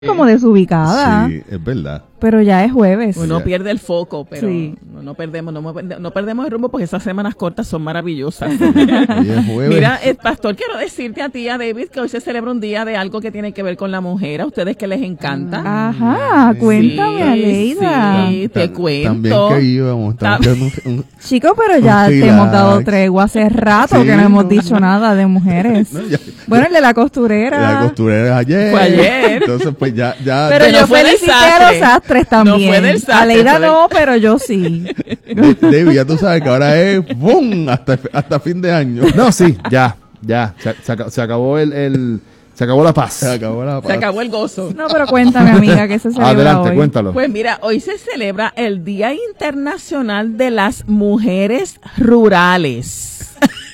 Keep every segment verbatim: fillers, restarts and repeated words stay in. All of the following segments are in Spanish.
como desubicada. Sí, es verdad. Pero ya es jueves. Uno sí. pierde el foco, pero sí. no, no perdemos no, no perdemos el rumbo porque esas semanas cortas son maravillosas. Mira, el pastor, quiero decirte a ti, a David, que hoy se celebra un día de algo que tiene que ver con la mujer. A ustedes que les encanta. Ajá, cuéntame, sí, Aleida. Sí, te Ta- cuento. También que íbamos. Un, un, Chicos, pero ya te hemos dado tregua hace rato sí, que no hemos dicho nada de mujeres. No, ya, bueno, el de la costurera. La costurera ayer. Fue ayer. Entonces, pues ya. ya pero ya yo felicité a los sastres también. No fue del sastre. Aleida no, pero yo sí. David, ya tú sabes que ahora es ¡bum! Hasta, hasta fin de año. No, sí, ya, ya. Se, se, se acabó el, el... Se acabó la paz. Se acabó la paz. Se acabó el gozo. No, pero cuéntame, amiga, ¿qué se celebra Adelante, hoy? Cuéntalo. Pues mira, hoy se celebra el Día Internacional de las Mujeres Rurales.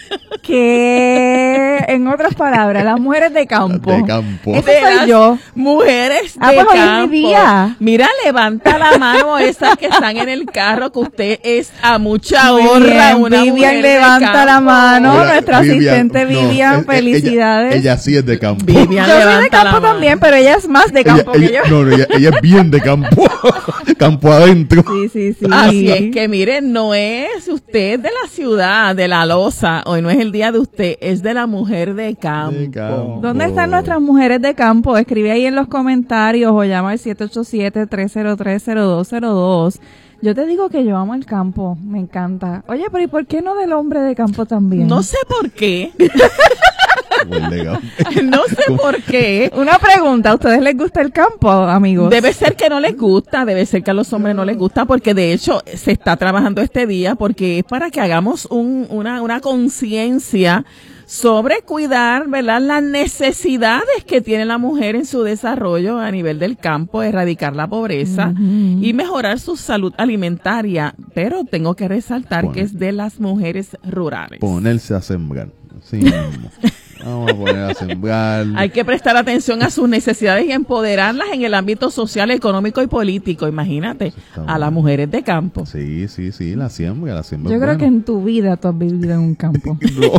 Que, en otras palabras, las mujeres de campo. De campo. Ese soy las yo. Mujeres de ah, pues campo. Hoy es mi día. Mira, levanta la mano esas que están en el carro, que usted es a mucha honra. Bien, una Vivian mujer levanta la mano. Mira, Nuestra Vivian, asistente no, Vivian, es, felicidades. Ella, ella sí es de campo. Vivian yo soy levanta de campo la mano. también, pero ella es más de campo ella, que ella, yo. No, no, ella, ella es bien de campo. Campo adentro. Sí, sí, sí. Así es que, miren, no es usted de la ciudad, de la loza. Hoy no es el día de usted, es de la mujer de campo. De campo. ¿Dónde están nuestras mujeres de campo? Escribe ahí en los comentarios o llama al siete ocho siete, tres cero tres, cero dos cero dos. Yo te digo que yo amo el campo, me encanta. Oye, pero ¿y por qué no del hombre de campo también? No sé por qué. Legal. No sé por qué. Una pregunta, ¿a ustedes les gusta el campo, amigos? Debe ser que no les gusta, debe ser que a los hombres no les gusta, porque de hecho se está trabajando este día porque es para que hagamos un, una, una conciencia sobre cuidar, ¿verdad?, las necesidades que tiene la mujer en su desarrollo a nivel del campo, erradicar la pobreza uh-huh. y mejorar su salud alimentaria. Pero tengo que resaltar Poner. que es de las mujeres rurales. Ponerse a sembrar. Sí mismo. Vamos a poner a sembrar. Hay que prestar atención a sus necesidades y empoderarlas en el ámbito social, económico y político. Imagínate, a las mujeres de campo. Sí, sí, sí, la siembra, la siembra. Yo creo bueno. que en tu vida tú has vivido en un campo. No.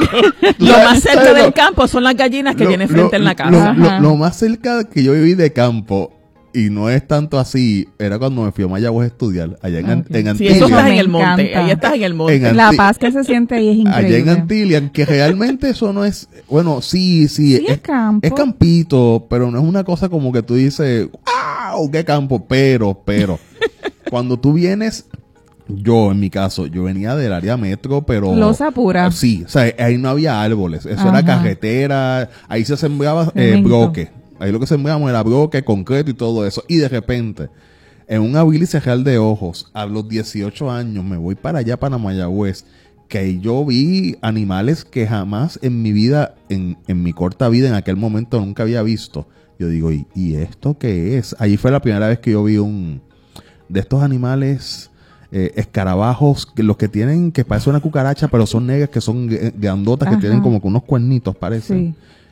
Lo más cerca del campo son las gallinas que lo, tienen frente lo, en la casa. Lo, lo, lo más cerca que yo viví de campo, y no es tanto así, era cuando me fui a Mayagüez a estudiar, allá en, okay. en Antillian. Sí, eso estás en el Me monte, encanta. ahí estás en el monte. En Anti- la paz que se siente ahí es increíble. Allá en Antillian, que realmente eso no es, bueno, sí, sí, sí es, es campo. Es campito, pero no es una cosa como que tú dices, ¡wow! ¡Qué campo! Pero, pero, cuando tú vienes, yo en mi caso, yo venía del área metro, pero... Loza pura. Sí, o sea, ahí no había árboles, eso Ajá. era carretera, ahí se sembraba eh, bloque. Ahí lo que sembramos era bloque, concreto y todo eso. Y de repente, en un abrir y cerrar de ojos, a los dieciocho años, me voy para allá, para Mayagüez, que ahí yo vi animales que jamás en mi vida, en, en mi corta vida, en aquel momento nunca había visto. Yo digo, ¿y, ¿y esto qué es? Ahí fue la primera vez que yo vi un de estos animales... Eh, escarabajos, que los que tienen, que parece una cucaracha, pero son negras, que son grandotas, Ajá. que tienen como que unos cuernitos, parece. Sí.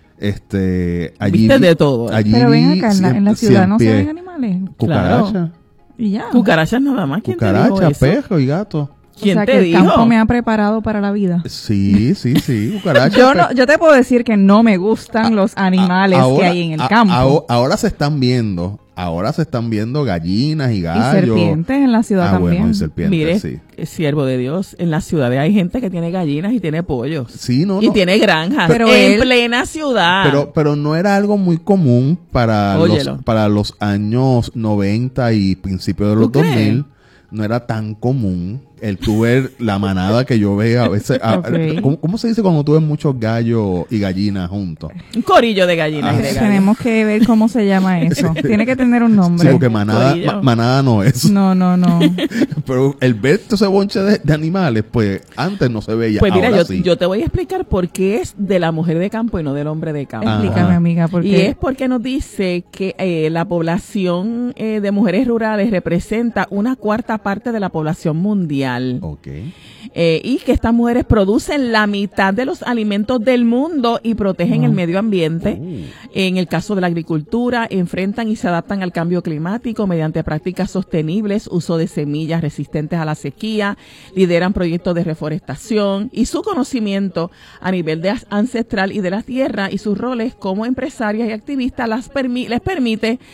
Este, allí Viste de todo. Allí pero ven acá, en la, en la ciudad no se pies. ven animales. Cucaracha. Claro. Y ya. Cucarachas nada más. ¿Quién Cucaracha, te dijo eso? perro y gato. ¿Quién o sea, te que dijo? El campo me ha preparado para la vida. Sí, sí, sí, cucaracha. yo, no, yo te puedo decir que no me gustan a, los animales ahora, que hay en el a, campo. A, ahora se están viendo, ahora se están viendo gallinas y gallos. Y serpientes en la ciudad ah, también. Bueno, y serpientes, Mire, sí. siervo de Dios, en las ciudades hay gente que tiene gallinas y tiene pollos. Sí, no, y no. tiene granjas pero en él, plena ciudad. Pero, pero no era algo muy común para los, para los años noventa y principios de los dos mil. No era tan común el tú ver la manada que yo veo a veces. A, okay. ¿cómo, ¿Cómo se dice cuando tú ves muchos gallos y gallinas juntos? Un corillo de gallinas Ah, y de gallos. Tenemos que ver cómo se llama eso. Tiene que tener un nombre. Sí, porque manada, ma, manada no es. No, no, no. Pero el ver todo ese bonche de, de animales, pues antes no se veía. Pues mira, ahora yo, sí. yo te voy a explicar por qué es de la mujer de campo y no del hombre de campo. Explícame, amiga, ¿por qué? Y es porque nos dice que eh, la población eh, de mujeres rurales representa una cuarta parte de la población mundial. mundial. Okay. Eh, y que estas mujeres producen la mitad de los alimentos del mundo y protegen Wow. el medio ambiente. Oh. En el caso de la agricultura, enfrentan y se adaptan al cambio climático mediante prácticas sostenibles, uso de semillas resistentes a la sequía, lideran proyectos de reforestación y su conocimiento a nivel de ancestral y de la tierra y sus roles como empresarias y activistas las permi les permite